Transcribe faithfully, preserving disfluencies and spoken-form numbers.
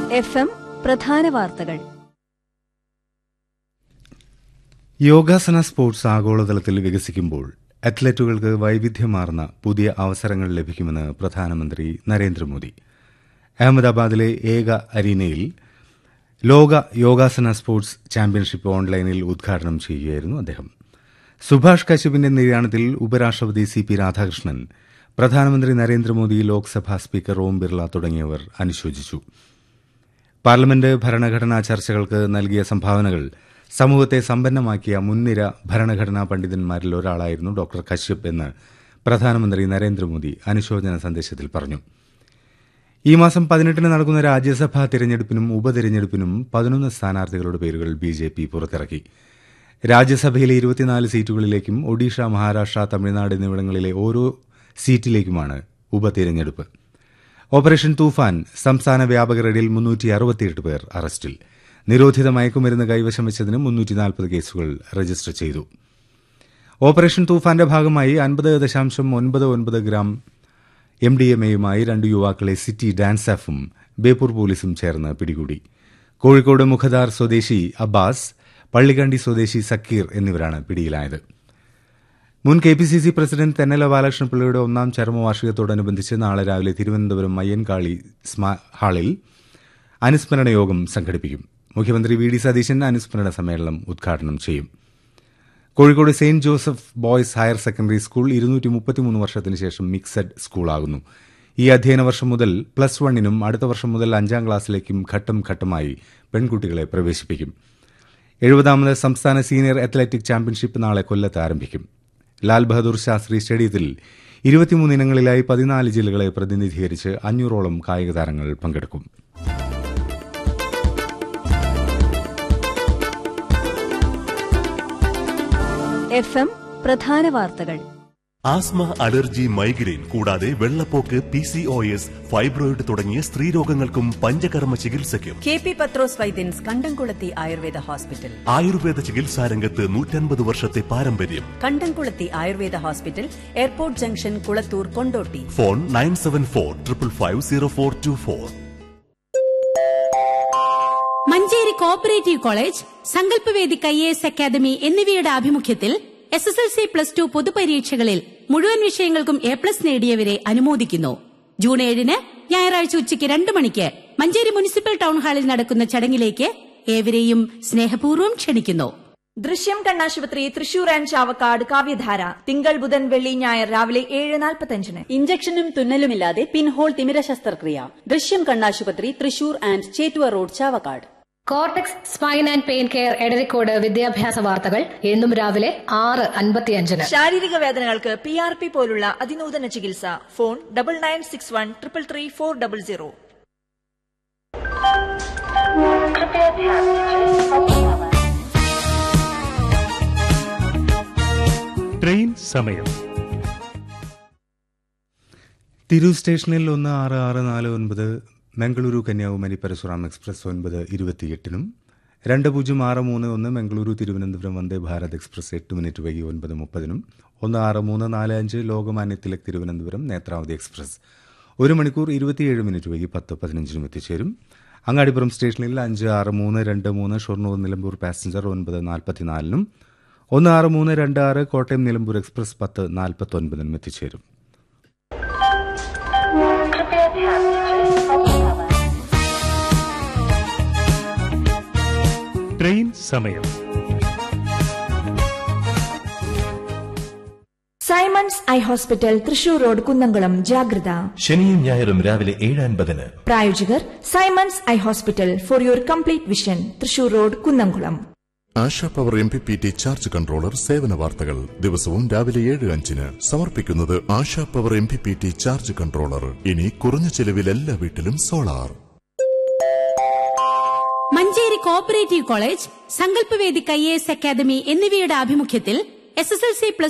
F M പ്രധാന വാർത്തകൾ. യോഗാസന sports ആഗോളതലത്തിൽ വികസിക്കുമ്പോൾ അത്ലറ്റുകൾക്ക് വൈവിധ്യമാർന്ന പുതിയ അവസരങ്ങൾ ലഭിക്കുമെന്ന് പ്രധാനമന്ത്രി നരേന്ദ്രമോദി. അഹമ്മദാബാദിലെ ഏക അരീനയിൽ ലോക യോഗാസന സ്പോർട്സ് ചാമ്പ്യൻഷിപ്പ് ഓൺലൈനിൽ ഉദ്ഘാടനം ചെയ്യുകയായിരുന്നു അദ്ദേഹം. സുഭാഷ് കശ്യപിന്റെ നിര്യാണത്തിൽ ഉപരാഷ്ട്രപതി സി പി രാധാകൃഷ്ണൻ, പ്രധാനമന്ത്രി നരേന്ദ്രമോദി, ലോക്സഭാ സ്പീക്കർ ഓം ബിർള തുടങ്ങിയവർ അനുശോചിച്ചു. പാർലമെന്റ് ഭരണഘടനാ ചർച്ചകൾക്ക് നൽകിയ സംഭാവനകൾ സമൂഹത്തെ സമ്പന്നമാക്കിയ മുൻനിര ഭരണഘടനാ പണ്ഡിതന്മാരിൽ ഒരാളായിരുന്നു ഡോക്ടർ കശ്യപ് എന്ന് പ്രധാനമന്ത്രി നരേന്ദ്രമോദി അനുശോചന സന്ദേശത്തിൽ പറഞ്ഞു. ഈ മാസം പതിനെട്ടിന് നടക്കുന്ന രാജ്യസഭാ തിരഞ്ഞെടുപ്പിനും ഉപതിരഞ്ഞെടുപ്പിനും പതിനൊന്ന് സ്ഥാനാർത്ഥികളുടെ പേരുകൾ ബി ജെ പി പുറത്തിറക്കി. രാജ്യസഭയിലെ ഇരുപത്തിനാല് സീറ്റുകളിലേക്കും ഒഡീഷ, മഹാരാഷ്ട്ര, തമിഴ്നാട് എന്നിവിടങ്ങളിലെ ഓരോ സീറ്റിലേക്കുമാണ് ഉപതിരഞ്ഞെടുപ്പ്. ഓപ്പറേഷൻ തൂഫാൻ സംസ്ഥാന വ്യാപക റെയ്ഡിൽ മുന്നൂറ്റി അറുപത്തിയെട്ട് പേർ അറസ്റ്റിൽ. നിരോധിത മയക്കുമരുന്ന് കൈവശം വെച്ചതിന് മുന്നൂറ്റി നാൽപ്പത് കേസുകൾ രജിസ്റ്റർ ചെയ്തു. ഓപ്പറേഷൻ തൂഫാന്റെ ഭാഗമായി അൻപത് ദശാംശം ഒൻപത് ഒൻപത് ഗ്രാം എം ഡി എം എയുമായി രണ്ട് യുവാക്കളെ സിറ്റി ഡാൻസാഫും ബേപ്പൂർ പോലീസും ചേർന്ന് പിടികൂടി. കോഴിക്കോട് മുഖദാർ സ്വദേശി അബ്ബാസ്, പള്ളിക്കണ്ടി സ്വദേശി സക്കീർ എന്നിവരാണ് പിടിയിലായത്. മുൻ K P C C president Thennala ബാലകൃഷ്ണപിള്ളയുടെ ഒന്നാം ചരമവാർഷികത്തോടനുബന്ധിച്ച് നാളെ രാവിലെ തിരുവനന്തപുരം അയ്യൻകാളി ഹാളിൽ അനുസ്മരണ യോഗം സംഘടിപ്പിക്കും. മുഖ്യമന്ത്രി വി ഡി സതീശൻ അനുസ്മരണ സമ്മേളനം ഉദ്ഘാടനം ചെയ്യും. Kozhikode Saint Joseph boys higher secondary school ഇരുന്നൂറ്റി മുപ്പത്തിമൂന്ന് വർഷത്തിന് ശേഷം മിക്സഡ് സ്കൂളാകുന്നു. ഈ അധ്യയന വർഷം മുതൽ പ്ലസ് വണ്ണിനും അടുത്ത വർഷം മുതൽ അഞ്ചാം ക്ലാസ്സിലേക്കും ഘട്ടം ഘട്ടമായി പെൺകുട്ടികളെ പ്രവേശിപ്പിക്കും. എഴുപതാമത് സംസ്ഥാന സീനിയർ അത്ലറ്റിക് ചാമ്പ്യൻഷിപ്പ് നാളെ കൊല്ലത്ത് ആരംഭിക്കും. ലാൽ ബഹദൂർ ശാസ്ത്രി സ്റ്റേഡിയത്തിൽ ഇരുപത്തിമൂന്ന് ഇനങ്ങളിലായി പതിനാല് ജില്ലകളെ പ്രതിനിധീകരിച്ച് അഞ്ഞൂറോളം കായിക താരങ്ങൾ പങ്കെടുക്കും. എഫ് എം പ്രധാന വാർത്തകൾ. ആസ്മ, അലർജി, മൈഗ്രെയിൻ കൂടാതെ വെള്ളപ്പോക്ക്, P C O S, fibroid തുടങ്ങിയ സ്ത്രീരോഗങ്ങൾക്കും പഞ്ചകർമ്മ ചികിത്സയ്ക്കും കെ പി പത്രോസ് വൈദ്യൻസ് കണ്ടംകുളത്തി ആയുർവേദ ഹോസ്പിറ്റൽ. ആയുർവേദ ചികിത്സാരംഗത്ത് നൂറ്റൻപത് വർഷത്തെ പാരമ്പര്യം. കണ്ടംകുളത്തി Ayurveda hospital, airport junction, Kulathur, Kondotty. Phone nine seven four triple five zero four to four. Manjeri cooperative college, Sankalpavedi I A S academy എന്നിവയുടെ ആഭിമുഖ്യത്തിൽ S S L C plus two പൊതുപരീക്ഷകളിൽ മുഴുവൻ വിഷയങ്ങൾക്കും എ പ്ലസ് നേടിയവരെ അനുമോദിക്കുന്നു. ജൂൺ ഏഴിന് ഞായറാഴ്ച ഉച്ചയ്ക്ക് രണ്ട് മണിക്ക് മഞ്ചേരി മുനിസിപ്പൽ ടൌൺ ഹാളിൽ നടക്കുന്ന ചടങ്ങിലേക്ക് ഏവരെയും സ്നേഹപൂർവ്വം ക്ഷണിക്കുന്നു. ദൃശ്യം കണ്ണാശുപത്രി, തൃശൂർ ആൻഡ് ചാവക്കാട്. കാവ്യധാര തിങ്കൾ, ബുധൻ, വെള്ളി, ഞായർ രാവിലെ ഏഴ് നാൽപ്പത്തഞ്ചിന്. ഇഞ്ചക്ഷനും തുന്നലുമില്ലാതെ പിൻഹോൾ തിമിര ശസ്ത്രക്രിയ. ദൃശ്യം കണ്ണാശുപത്രി, Thrissur and Chettuva road, Chavakkad. Cortex spine and pain care Edarikode വിദ്യാഭ്യാസ വാർത്തകൾ എന്നും രാവിലെ ആറ് അൻപത്തിയഞ്ചിന്. ശാരീരിക വേദനകൾക്ക് പി ആർ പി പോലുള്ള അതിനൂതന ചികിത്സ. Phone double nine six one triple three four double zero. Train സമയം. തിരൂർ സ്റ്റേഷനിൽ ഒന്ന് ആറ് ആറ് നാല് ഒൻപത് മംഗളൂരു കന്യാകുമാരി പരശുറാം എക്സ്പ്രസ് ഒൻപത് ഇരുപത്തിയെട്ടിനും, രണ്ട് പൂജ്യം ആറ് മൂന്ന് ഒന്ന് മംഗളൂരു തിരുവനന്തപുരം വന്ദേ ഭാരത് എക്സ്പ്രസ് എട്ട് മിനിറ്റ് വൈകി ഒൻപത് മുപ്പതിനും, ഒന്ന് ആറ് മൂന്ന് നാല് അഞ്ച് ലോകമാന്യ തിലക് തിരുവനന്തപുരം നേത്രാവതി എക്സ്പ്രസ് ഒരു മണിക്കൂർ ഇരുപത്തിയേഴ് മിനിറ്റ് വൈകി പത്ത് പതിനഞ്ചിനും എത്തിച്ചേരും. അങ്ങാടിപ്പുറം സ്റ്റേഷനിൽ അഞ്ച് ആറ് മൂന്ന് രണ്ട് മൂന്ന് ഷൊർണൂർ നിലമ്പൂർ പാസഞ്ചർ ഒൻപത് നാൽപ്പത്തിനാലിനും, ഒന്ന് ആറ് മൂന്ന് രണ്ട് ആറ് കോട്ടയം നിലമ്പൂർ എക്സ്പ്രസ് പത്ത് നാൽപ്പത്തൊൻപതിനും എത്തിച്ചേരും. ട്രെയിൻ സമയം. Symons eye hospital, Thrissur road, Kunnamkulam. ജാഗ്രത. ശനിയും ഞായറും രാവിലെ ഏഴ് അൻപതിന്. പ്രായോജകർ Symons eye hospital, for your complete vision, Thrissur road, Kunnamkulam. ASHA power M P P T charge controller സേവന വാർത്തകൾ ദിവസവും രാവിലെ ഏഴ് അഞ്ചിന് സമർപ്പിക്കുന്നത് ASHA power M P P T charge controller. ഇനി കുറഞ്ഞ ചെലവിൽ എല്ലാ വീട്ടിലും solar. Manjeri cooperative college, Sankalpavedi I A S academy എന്നിവയുടെ ആഭിമുഖ്യത്തിൽ എസ് എസ് എൽ സി